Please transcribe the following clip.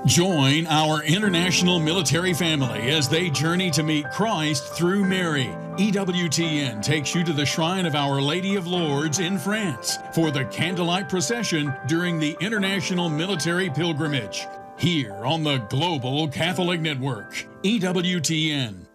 Join our international military family as they journey to meet Christ through Mary. EWTN takes you to the Shrine of Our Lady of Lourdes in France for the candlelight procession during the International Military Pilgrimage. Here on the Global Catholic Network, EWTN.